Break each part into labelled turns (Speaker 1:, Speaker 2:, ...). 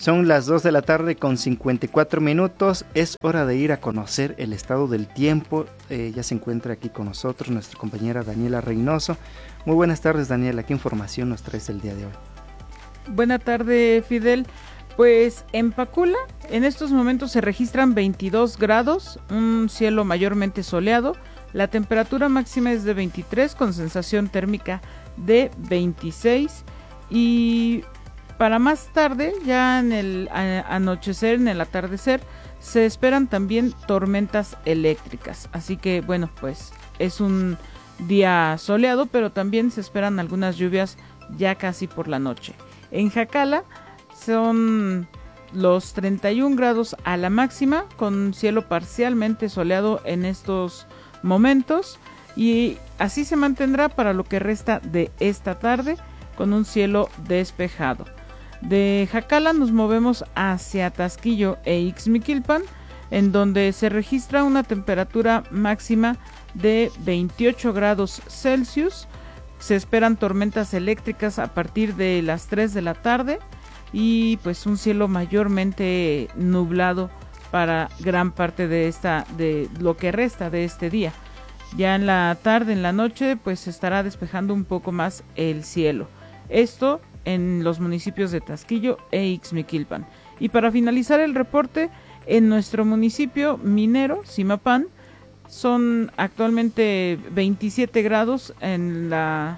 Speaker 1: Son las 2 de la tarde con 54 minutos. Es hora de ir a conocer el estado del tiempo. Ya se encuentra aquí con nosotros nuestra compañera Daniela Reynoso. Muy buenas tardes, Daniela. ¿Qué información nos traes el día de hoy?
Speaker 2: Buenas tardes, Fidel. Pues en Pacula, en estos momentos se registran 22 grados, un cielo mayormente soleado. La temperatura máxima es de 23 con sensación térmica de 26. Y para más tarde, ya en el anochecer, en el atardecer, se esperan también tormentas eléctricas. Así que bueno, pues es un día soleado, pero también se esperan algunas lluvias ya casi por la noche. En Jacala son los 31 grados a la máxima, con cielo parcialmente soleado en estos momentos, y así se mantendrá para lo que resta de esta tarde, con un cielo despejado. De Jacala nos movemos hacia Tasquillo e Ixmiquilpan, en donde se registra una temperatura máxima de 28 grados Celsius. Se esperan tormentas eléctricas a partir de las 3 de la tarde y pues un cielo mayormente nublado para gran parte de lo que resta de este día. Ya en la tarde, en la noche, pues se estará despejando un poco más el cielo. Esto en los municipios de Tasquillo e Ixmiquilpan. Y para finalizar el reporte, en nuestro municipio minero, Zimapán, son actualmente 27 grados en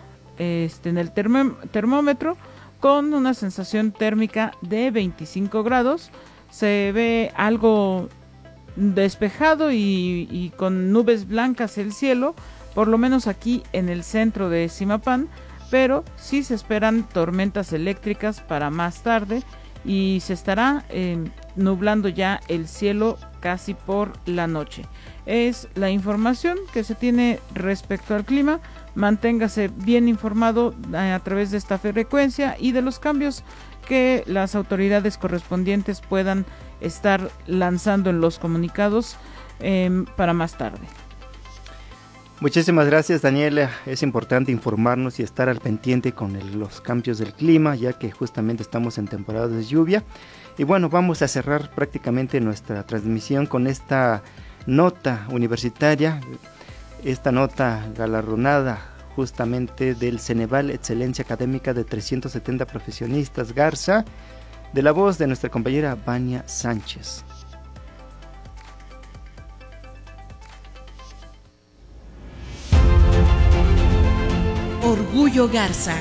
Speaker 2: el termómetro, con una sensación térmica de 25 grados. Se ve algo despejado y con nubes blancas el cielo, por lo menos aquí en el centro de Zimapán, pero sí se esperan tormentas eléctricas para más tarde y se estará nublando ya el cielo casi por la noche. Es la información que se tiene respecto al clima. Manténgase bien informado a través de esta frecuencia y de los cambios que las autoridades correspondientes puedan estar lanzando en los comunicados para más tarde.
Speaker 1: Muchísimas gracias, Daniela. Es importante informarnos y estar al pendiente con los cambios del clima, ya que justamente estamos en temporada de lluvia. Y bueno, vamos a cerrar prácticamente nuestra transmisión con esta nota universitaria, esta nota galardonada justamente del Ceneval Excelencia Académica de 370 Profesionistas Garza, de la voz de nuestra compañera Vania Sánchez.
Speaker 3: Orgullo Garza.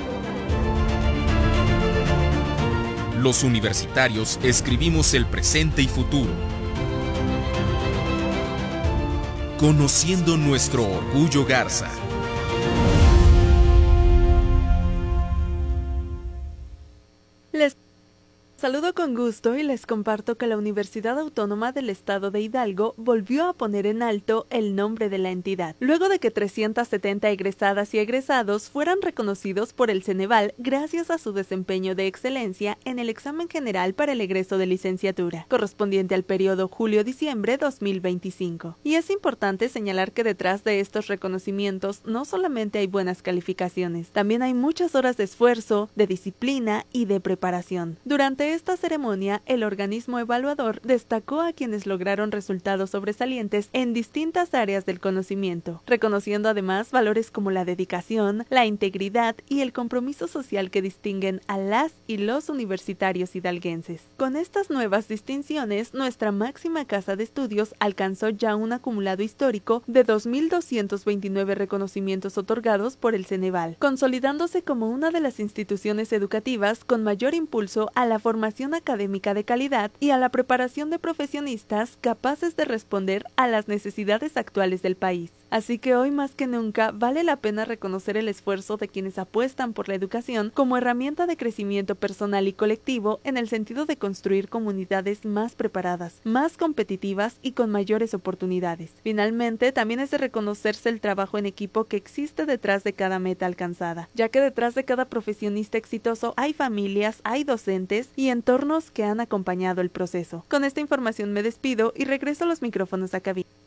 Speaker 4: Los universitarios escribimos el presente y futuro, conociendo nuestro orgullo Garza.
Speaker 5: Les saludo con gusto y les comparto que la Universidad Autónoma del Estado de Hidalgo volvió a poner en alto el nombre de la entidad, luego de que 370 egresadas y egresados fueran reconocidos por el Ceneval gracias a su desempeño de excelencia en el examen general para el egreso de licenciatura, correspondiente al periodo julio-diciembre 2025. Y es importante señalar que detrás de estos reconocimientos no solamente hay buenas calificaciones, también hay muchas horas de esfuerzo, de disciplina y de preparación. Durante esta ceremonia, el organismo evaluador destacó a quienes lograron resultados sobresalientes en distintas áreas del conocimiento, reconociendo además valores como la dedicación, la integridad y el compromiso social que distinguen a las y los universitarios hidalguenses. Con estas nuevas distinciones, nuestra máxima casa de estudios alcanzó ya un acumulado histórico de 2.229 reconocimientos otorgados por el Ceneval, consolidándose como una de las instituciones educativas con mayor impulso a la formación académica de calidad y a la preparación de profesionistas capaces de responder a las necesidades actuales del país. Así que hoy más que nunca vale la pena reconocer el esfuerzo de quienes apuestan por la educación como herramienta de crecimiento personal y colectivo en el sentido de construir comunidades más preparadas, más competitivas y con mayores oportunidades. Finalmente, también es de reconocerse el trabajo en equipo que existe detrás de cada meta alcanzada, ya que detrás de cada profesionista exitoso hay familias, hay docentes y entornos que han acompañado el proceso. Con esta información me despido y regreso a los micrófonos a cabina.